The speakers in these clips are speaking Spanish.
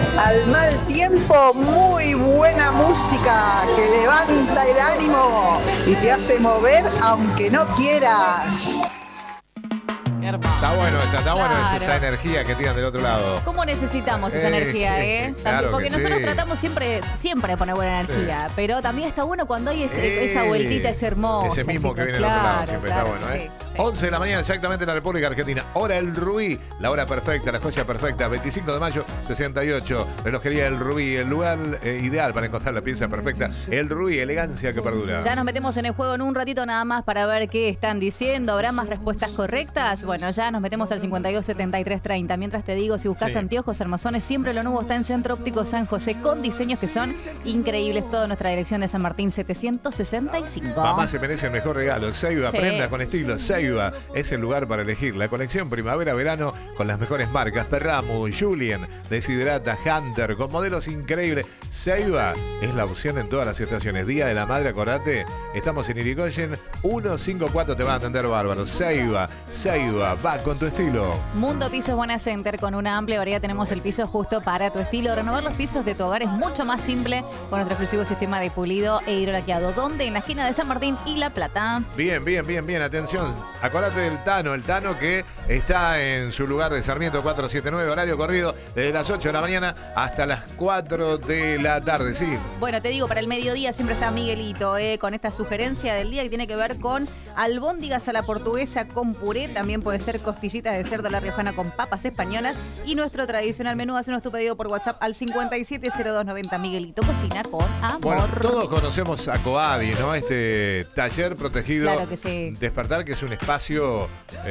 Al mal tiempo, muy buena música que levanta el ánimo y te hace mover aunque no quieras. Está bueno está bueno Claro. esa energía que tiran del otro lado. ¿Cómo necesitamos esa energía, eh? Claro Porque que nosotros sí. tratamos siempre de poner buena energía, pero también está bueno cuando hay esa vueltita, es hermoso. Ese mismo chicos. que viene del otro lado, Claro, siempre claro, está bueno, ¿eh? sí. 11 de la mañana exactamente en la República Argentina. Hora El Rubí, la hora perfecta, la joya perfecta. 25 de mayo, 68. Relojería El Rubí, el lugar ideal para encontrar la pieza perfecta. El Rubí, elegancia que perdura. Ya nos metemos en el juego en un ratito nada más para ver qué están diciendo. ¿Habrá más respuestas correctas? Bueno, ya nos metemos al 52 73 30. Mientras te digo, si buscas Sí. anteojos hermosones, siempre lo nuevo está en Centro Óptico San José con diseños que son increíbles. Toda nuestra dirección de San Martín 765. Mamá se merece el mejor regalo. Seiba, Sí. prenda con estilo. Seiba es el lugar para elegir la colección primavera-verano con las mejores marcas. Perramu, Julien, Desiderata, Hunter, con modelos increíbles. Seiba es la opción en todas las estaciones. Día de la Madre, acordate, estamos en Irigoyen 154, te van a atender bárbaro. Seiba, va con tu estilo. Mundo Pisos Buena Center, con una amplia variedad tenemos el piso justo para tu estilo. Renovar los pisos de tu hogar es mucho más simple con nuestro exclusivo sistema de pulido e hidrolaqueado. ¿Dónde? En la esquina de San Martín y La Plata. Bien, atención. Acordate del Tano, el Tano que está en su lugar de Sarmiento 479, horario corrido desde las 8 de la mañana hasta las 4 de la tarde, sí. Bueno, te digo, para el mediodía siempre está Miguelito, con esta sugerencia del día que tiene que ver con albóndigas a la portuguesa con puré. También puede ser costillitas de cerdo a la riojana con papas españolas. Y nuestro tradicional menú, hacenos tu pedido por WhatsApp al 570290. Miguelito cocina con amor. Bueno, todos conocemos a Coadi, ¿no? Este taller protegido Claro que sí. Despertar, que es un espacio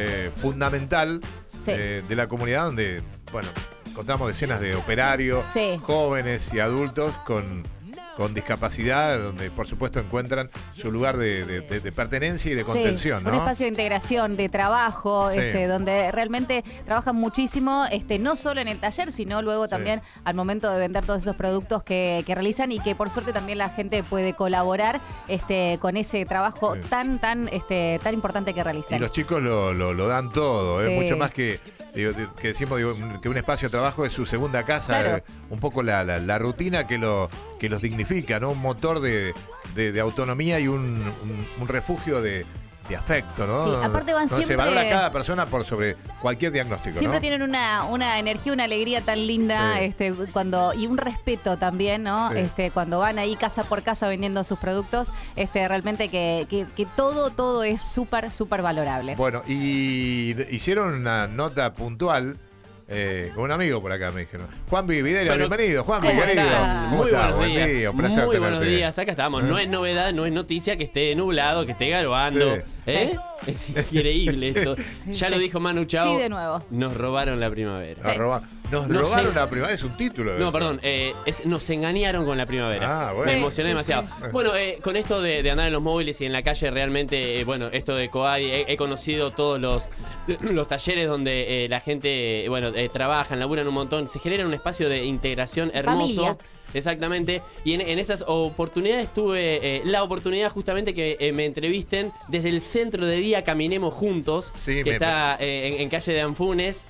fundamental Sí. de la comunidad donde, bueno, encontramos decenas de operarios, Sí. jóvenes y adultos con discapacidad, donde por supuesto encuentran su lugar de pertenencia y de contención, Sí, ¿no? un espacio de integración, de trabajo, Sí. donde realmente trabajan muchísimo, no solo en el taller, sino luego también al momento de vender todos esos productos que realizan y que por suerte también la gente puede colaborar con ese trabajo Sí. tan importante que realizan. Y los chicos lo dan todo, Sí. mucho más que decimos que un espacio de trabajo es su segunda casa, Claro. un poco la rutina que los dignifica, ¿no? Un motor de autonomía y un refugio de afecto, ¿no? Sí, aparte van Se siempre- valora a cada persona por sobre cualquier diagnóstico, Siempre ¿no? tienen una energía, una alegría tan linda, Sí. y un respeto también, ¿no? Sí. Cuando van ahí casa por casa vendiendo sus productos, realmente que todo es súper valorable. Bueno, y hicieron una nota puntual con un amigo por acá, me dijeron. Juanvi Viderio, Bueno, bienvenido, Juanvi, ¿cómo querido. están? ¿Cómo Muy estás? buenos Buen días. día, un placer Muy buenos tenerte. días, acá estamos. No es novedad, no es noticia que esté nublado, que esté garoando. Sí. ¿Eh? Es increíble esto. Ya lo dijo Manu Chao. Sí, de nuevo. Nos robaron la primavera. Nos No robaron sé. la primavera, es un título. No, eso. perdón, nos engañaron con la primavera. Ah, bueno. Me Sí, emocioné sí, demasiado. sí. Bueno, con esto de andar en los móviles y en la calle, realmente, esto de Coadi, he conocido todos los talleres donde la gente, trabajan, laburan un montón. Se genera un espacio de integración hermoso. Familia. Exactamente. Y en esas oportunidades tuve la oportunidad justamente que me entrevisten desde el centro de día Caminemos Juntos, Sí, que está en calle de Anfunes.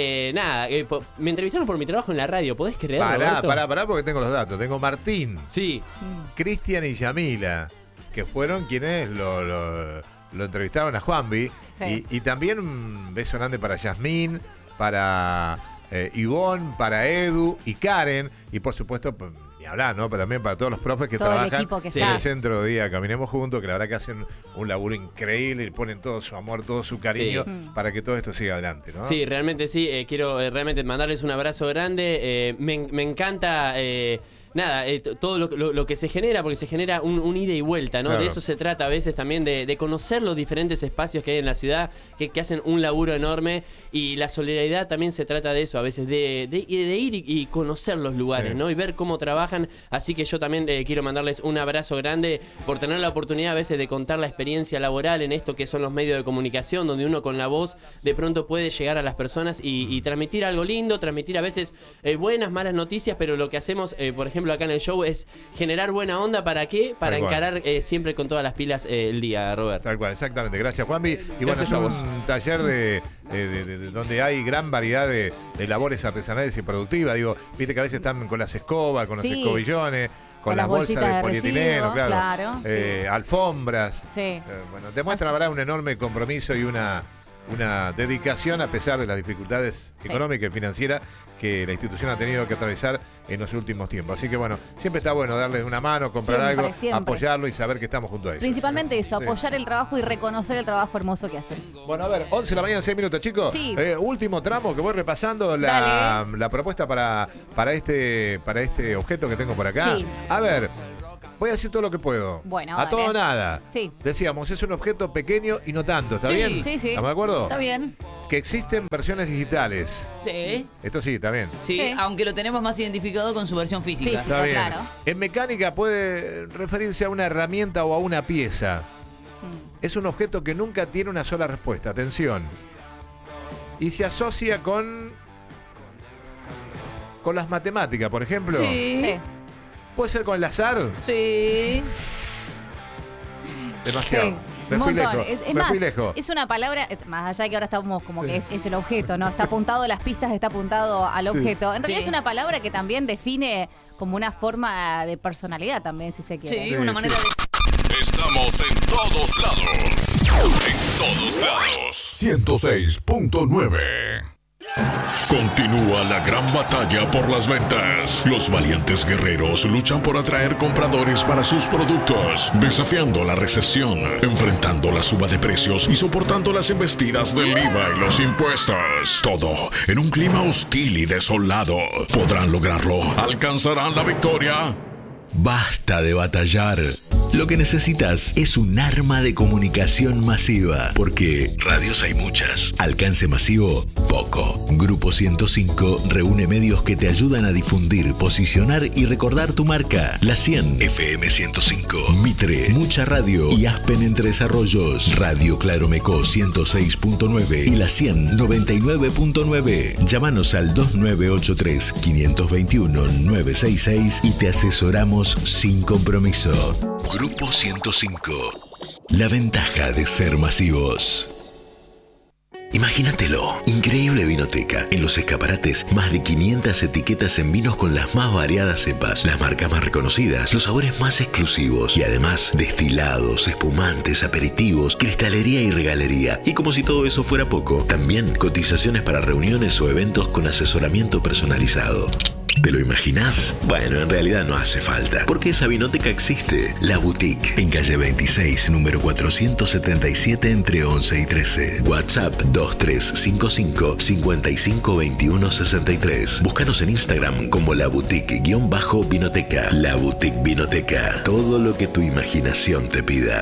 Me entrevistaron por mi trabajo en la radio, ¿podés creerlo? Roberto? Pará, porque tengo los datos. Tengo Martín, Sí, Cristian y Yamila, que fueron quienes lo entrevistaron a Juanvi. Sí. Y también un beso grande para Yasmín, para Ivonne, para Edu y Karen. Y por supuesto, ni hablar, ¿no? Pero también para todos los profes que Todo el trabajan equipo que en está. el centro de día Caminemos Juntos, que la verdad que hacen un laburo increíble y ponen todo su amor, todo su cariño Sí. para que todo esto siga adelante, ¿no? sí, realmente sí. Quiero realmente mandarles un abrazo grande. Me encanta... todo lo que se genera, porque se genera un ida y vuelta, ¿no? Claro. De eso se trata a veces también, de conocer los diferentes espacios que hay en la ciudad, que hacen un laburo enorme, y la solidaridad también se trata de eso, a veces, de ir y conocer los lugares, Sí. ¿no? Y ver cómo trabajan, así que yo también quiero mandarles un abrazo grande por tener la oportunidad a veces de contar la experiencia laboral en esto que son los medios de comunicación, donde uno con la voz de pronto puede llegar a las personas y transmitir algo lindo, transmitir a veces buenas, malas noticias, pero lo que hacemos, por ejemplo, ejemplo acá en el show, es generar buena onda. ¿Para qué? Para encarar siempre con todas las pilas el día, Robert. Tal cual, exactamente. Gracias, Juanvi. Y Gracias bueno, a es un taller de donde hay gran variedad de labores artesanales y productivas. Digo, viste que a veces están con las escobas, con los escobillones, con las bolsas de polietileno, claro. Alfombras. Sí. Bueno, demuestra, ¿verdad?, un enorme compromiso y una dedicación a pesar de las dificultades económicas y financieras que la institución ha tenido que atravesar en los últimos tiempos. Así que bueno, siempre está bueno darles una mano, comprar siempre, algo, apoyarlo y saber que estamos junto a ellos. Principalmente eso, apoyar el trabajo y reconocer el trabajo hermoso que hacen. Bueno, a ver, 11 de la mañana, 6 minutos, chicos. Sí. Último tramo que voy repasando la propuesta para este objeto que tengo por acá. Sí. A ver, voy a decir todo lo que puedo. Bueno, a todo o nada. Sí. Decíamos, es un objeto pequeño y no tanto, ¿está bien? Sí, sí. ¿Estamos de acuerdo? Está bien. Que existen versiones digitales. Sí. Esto sí, está bien. Sí, aunque lo tenemos más identificado con su versión física. Está bien. Claro. En mecánica puede referirse a una herramienta o a una pieza. Es un objeto que nunca tiene una sola respuesta. Atención. Y se asocia con las matemáticas, por ejemplo. Sí. ¿Puede ser con el azar? Sí. Demasiado. Sí. Me Un fui montón. lejos. Es Me más, fui lejos. es una palabra, más allá de que ahora estamos como que es el objeto, ¿no? Está apuntado a las pistas, está apuntado al objeto. En realidad es una palabra que también define como una forma de personalidad también, si se quiere. Sí, una manera de... Estamos en todos lados. En todos lados. 106.9. Continúa la gran batalla por las ventas. Los valientes guerreros luchan por atraer compradores para sus productos, desafiando la recesión, enfrentando la suba de precios y soportando las embestidas del IVA y los impuestos. Todo en un clima hostil y desolado. ¿Podrán lograrlo? ¿Alcanzarán la victoria? Basta de batallar. Lo que necesitas es un arma de comunicación masiva, porque radios hay muchas, alcance masivo, poco. Grupo 105 reúne medios que te ayudan a difundir, posicionar y recordar tu marca. La 100, FM 105, Mitre, Mucha Radio y Aspen Entre Desarrollos. Radio Claromecó 106.9 y La 100 99.9. Llámanos al 2983 521 966 y te asesoramos sin compromiso. Grupo 105. La ventaja de ser masivos. Imagínatelo, increíble vinoteca. En los escaparates, más de 500 etiquetas en vinos con las más variadas cepas, las marcas más reconocidas, los sabores más exclusivos y además destilados, espumantes, aperitivos, cristalería y regalería. Y como si todo eso fuera poco, también cotizaciones para reuniones o eventos con asesoramiento personalizado. ¿Te lo imaginás? Bueno, en realidad no hace falta, porque esa vinoteca existe. La Boutique, en calle 26, número 477, entre 11 y 13. WhatsApp 2355 552163. Búscanos en Instagram como La Boutique-Vinoteca. La Boutique Vinoteca. Todo lo que tu imaginación te pida.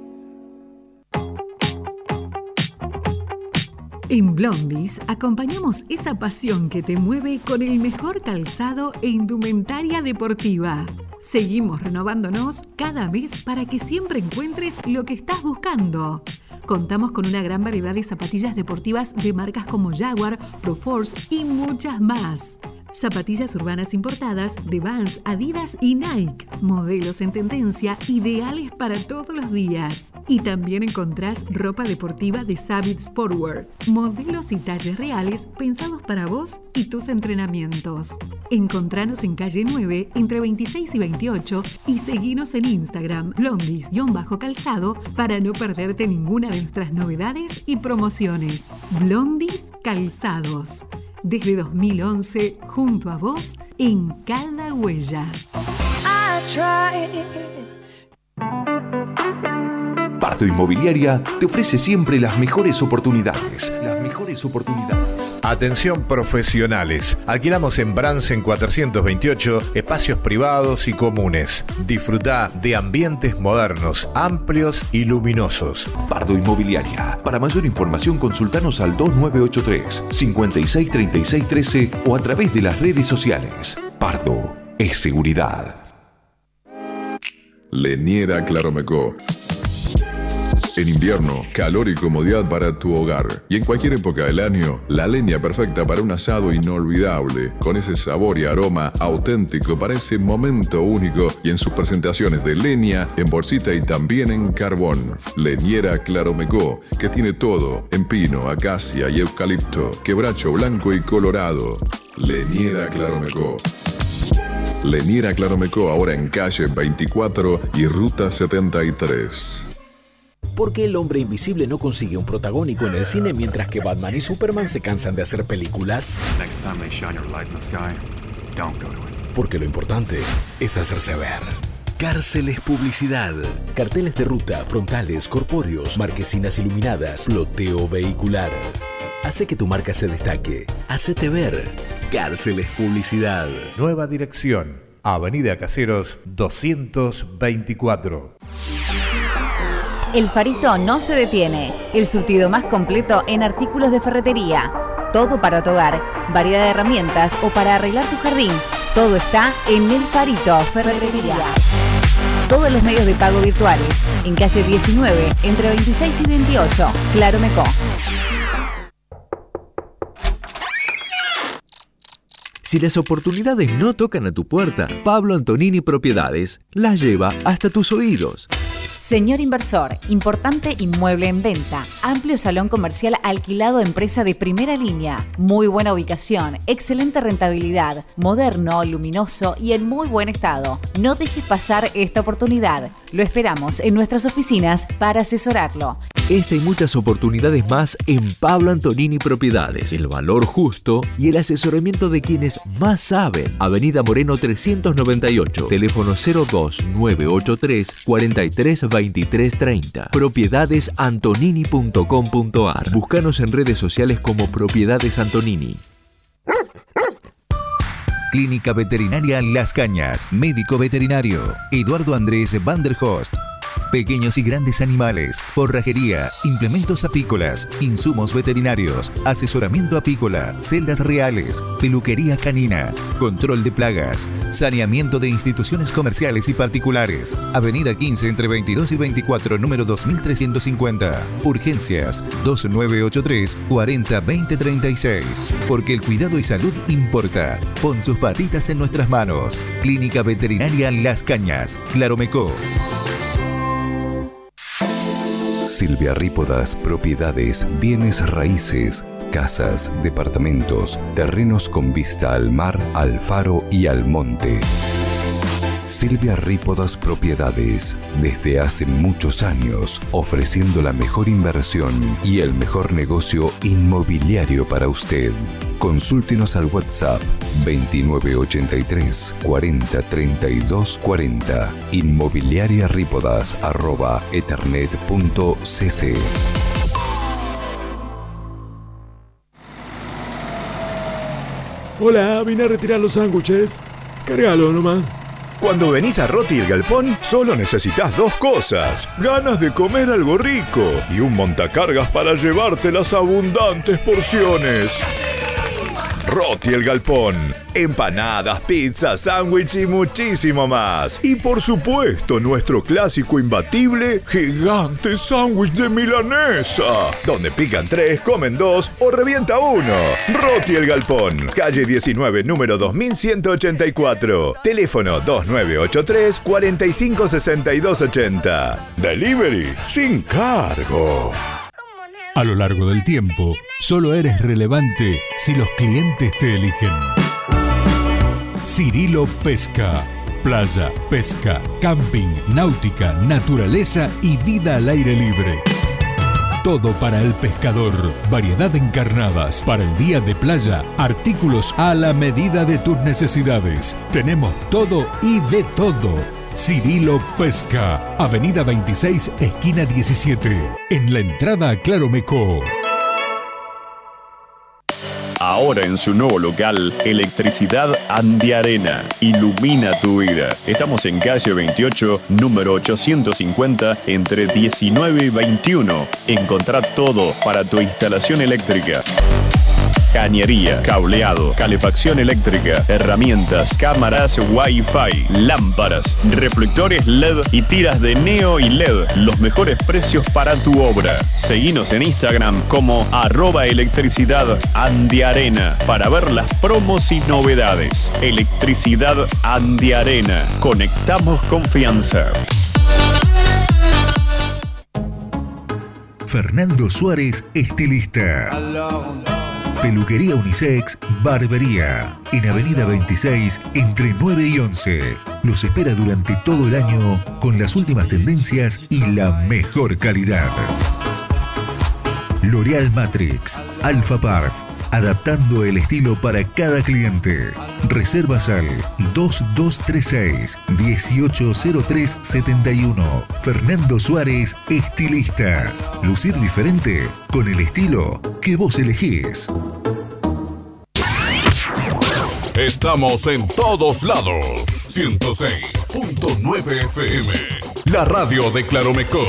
En Blondies acompañamos esa pasión que te mueve con el mejor calzado e indumentaria deportiva. Seguimos renovándonos cada mes para que siempre encuentres lo que estás buscando. Contamos con una gran variedad de zapatillas deportivas de marcas como Jaguar, Proforce y muchas más. Zapatillas urbanas importadas de Vans, Adidas y Nike. Modelos en tendencia, ideales para todos los días. Y también encontrás ropa deportiva de Savage Sportwear. Modelos y talles reales pensados para vos y tus entrenamientos. Encontranos en calle 9, entre 26 y 28 y seguinos en Instagram, blondis_calzado, para no perderte ninguna de nuestras novedades y promociones. Blondis Calzados. Desde 2011, junto a vos, en cada huella. Pardo Inmobiliaria te ofrece siempre las mejores oportunidades. Atención profesionales. Alquilamos en Bransen 428 espacios privados y comunes. Disfrutá de ambientes modernos, amplios y luminosos. Pardo Inmobiliaria. Para mayor información consultanos al 2983 563613 o a través de las redes sociales. Pardo es seguridad. Leniera Claromecó. En invierno, calor y comodidad para tu hogar. Y en cualquier época del año, la leña perfecta para un asado inolvidable, con ese sabor y aroma auténtico para ese momento único y en sus presentaciones de leña, en bolsita y también en carbón. Leñera Claromecó, que tiene todo en pino, acacia y eucalipto, quebracho blanco y colorado. Leñera Claromecó. Leñera Claromecó, ahora en calle 24 y ruta 73. ¿Por qué el hombre invisible no consigue un protagónico en el cine mientras que Batman y Superman se cansan de hacer películas? Porque lo importante es hacerse ver. Cárceles Publicidad. Carteles de ruta, frontales, corpóreos, marquesinas iluminadas, ploteo vehicular. Hace que tu marca se destaque. Hacete ver. Cárceles Publicidad. Nueva dirección. Avenida Caseros 224. El Farito no se detiene. El surtido más completo en artículos de ferretería. Todo para tu hogar, variedad de herramientas o para arreglar tu jardín. Todo está en El Farito Ferretería. Todos los medios de pago virtuales. En calle 19, entre 26 y 28. Claromecó. Si las oportunidades no tocan a tu puerta, Pablo Antonini Propiedades las lleva hasta tus oídos. Señor inversor, importante inmueble en venta, amplio salón comercial alquilado a empresa de primera línea, muy buena ubicación, excelente rentabilidad, moderno, luminoso y en muy buen estado. No dejes pasar esta oportunidad. Lo esperamos en nuestras oficinas para asesorarlo. Esta y muchas oportunidades más en Pablo Antonini Propiedades. El valor justo y el asesoramiento de quienes más saben. Avenida Moreno 398, teléfono 02983 432330. Propiedades-antonini.com.ar. Búscanos en redes sociales como Propiedades Antonini. Clínica Veterinaria Las Cañas. Médico veterinario Eduardo Andrés Van der Host. Pequeños y grandes animales, forrajería, implementos apícolas, insumos veterinarios, asesoramiento apícola, celdas reales, peluquería canina, control de plagas, saneamiento de instituciones comerciales y particulares. Avenida 15 entre 22 y 24, número 2350. Urgencias 2983 40 20 36. Porque el cuidado y salud importa. Pon sus patitas en nuestras manos. Clínica Veterinaria Las Cañas, Claromecó. Silvia Rípodas Propiedades, bienes raíces, casas, departamentos, terrenos con vista al mar, al faro y al monte. Silvia Rípodas Propiedades, desde hace muchos años, ofreciendo la mejor inversión y el mejor negocio inmobiliario para usted. Consúltenos al WhatsApp 2983 40 32 40, inmobiliariarípodas@ethernet.cc. Hola, vine a retirar los sándwiches. Cárgalo nomás. Cuando venís a Roti el Galpón, solo necesitas dos cosas: ganas de comer algo rico y un montacargas para llevarte las abundantes porciones. Roti el Galpón, empanadas, pizza, sándwich y muchísimo más. Y por supuesto, nuestro clásico imbatible, gigante sándwich de milanesa, donde pican 3, comen 2 o revienta 1. Roti el Galpón, calle 19, número 2184. Teléfono 2983 45 62 80. Delivery sin cargo. A lo largo del tiempo, solo eres relevante si los clientes te eligen. Cirilo Pesca. Playa, pesca, camping, náutica, naturaleza y vida al aire libre. Todo para el pescador. Variedad de encarnadas. Para el día de playa, artículos a la medida de tus necesidades. Tenemos todo y de todo. Cirilo Pesca. Avenida 26, esquina 17. En la entrada a Claromecó. Ahora en su nuevo local, Electricidad Andiarena. Ilumina tu vida. Estamos en calle 28, número 850, entre 19 y 21. Encontrá todo para tu instalación eléctrica. cañería, cableado, calefacción eléctrica, herramientas, cámaras Wi-Fi, lámparas, reflectores LED y tiras de neo y LED. Los mejores precios para tu obra. Seguinos en Instagram como @electricidad_andiarena para ver las promos y novedades. Electricidad Andiarena. Conectamos confianza. Fernando Suárez, estilista. Peluquería unisex, barbería. En Avenida 26, entre 9 y 11. Los espera durante todo el año con las últimas tendencias y la mejor calidad. L'Oréal Matrix, Alpha Parf, adaptando el estilo para cada cliente. Reservas al 2236-180371. Fernando Suárez, estilista. Lucir diferente con el estilo que vos elegís. Estamos en todos lados. 106.9 FM. La radio de Claromecó.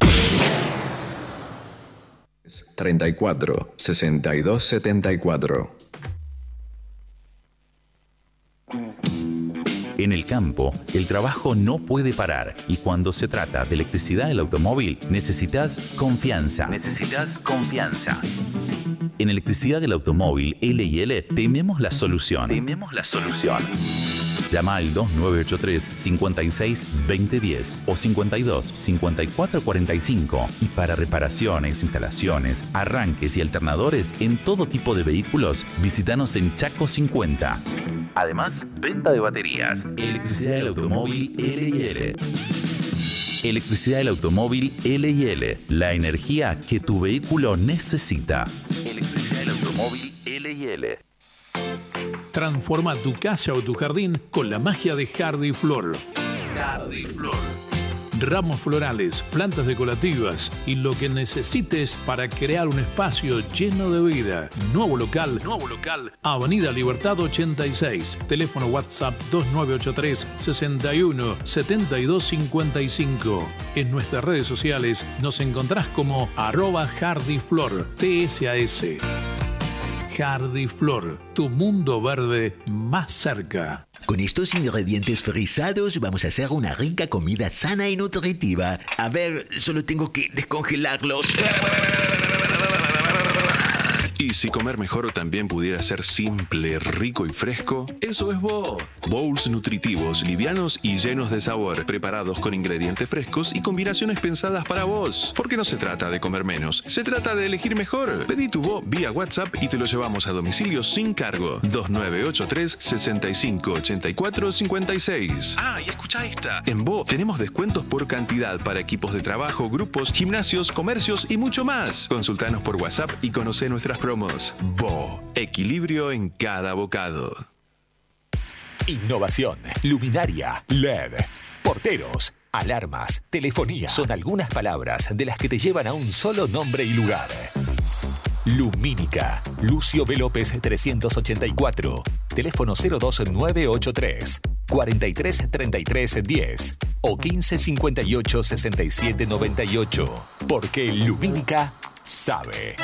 34 62 74. En el campo, el trabajo no puede parar y cuando se trata de electricidad del automóvil, necesitas confianza. En Electricidad del Automóvil L&L tenemos la solución. Llama al 2983 56 2010 o 52 54 45 y para reparaciones, instalaciones, arranques y alternadores en todo tipo de vehículos, visítanos en Chaco 50. Además, venta de baterías. Electricidad del Automóvil L&L. Electricidad del Automóvil L&L. La energía que tu vehículo necesita. Electricidad del Automóvil L&L. Transforma tu casa o tu jardín con la magia de Hardy Flor. Ramos florales, plantas decorativas y lo que necesites para crear un espacio lleno de vida. Nuevo local, Avenida Libertad 86. Teléfono WhatsApp 2983 61 72 55. En nuestras redes sociales nos encontrás como @HardyFlor, TSAS. Hardy Flor, tu mundo verde más cerca. Con estos ingredientes frisados vamos a hacer una rica comida sana y nutritiva. A ver, solo tengo que descongelarlos. Y si comer mejor también pudiera ser simple, rico y fresco, eso es Bo. Bowls nutritivos, livianos y llenos de sabor, preparados con ingredientes frescos y combinaciones pensadas para vos. Porque no se trata de comer menos, se trata de elegir mejor. Pedí tu Bo vía WhatsApp y te lo llevamos a domicilio sin cargo. 2983 65 84 56. Ah, y escucha esta. En Bo tenemos descuentos por cantidad para equipos de trabajo, grupos, gimnasios, comercios y mucho más. Consultanos por WhatsApp y conoce nuestras promos. Bo, equilibrio en cada bocado. Innovación, luminaria, LED, porteros, alarmas, telefonía. Son algunas palabras de las que te llevan a un solo nombre y lugar. Lumínica, Lucio B. López 384, teléfono 02983 43 33 10 o 15 58 67 98. Porque Lumínica sabe.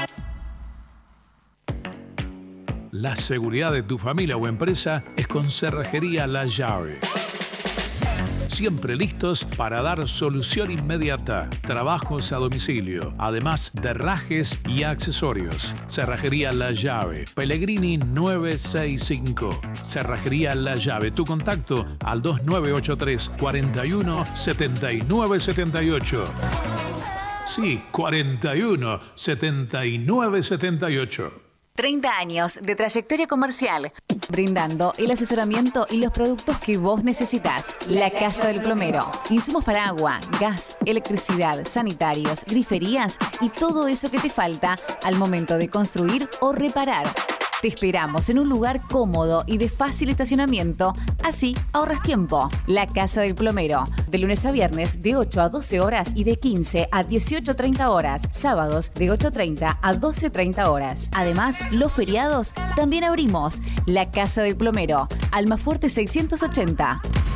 La seguridad de tu familia o empresa es con Cerrajería La Llave. Siempre listos para dar solución inmediata. Trabajos a domicilio, además de herrajes y accesorios. Cerrajería La Llave, Pellegrini 965. Cerrajería La Llave. Tu contacto al 2983 41 79 78. Sí, 41 79 78. 30 años de trayectoria comercial, brindando el asesoramiento y los productos que vos necesitas. La Casa del Plomero. Insumos para agua, gas, electricidad, sanitarios, griferías y todo eso que te falta al momento de construir o reparar. Te esperamos en un lugar cómodo y de fácil estacionamiento, así ahorras tiempo. La Casa del Plomero, de lunes a viernes de 8 a 12 horas y de 15 a 18:30 horas, sábados de 8:30 a 12:30 horas. Además, los feriados también abrimos. La Casa del Plomero, Almafuerte 680.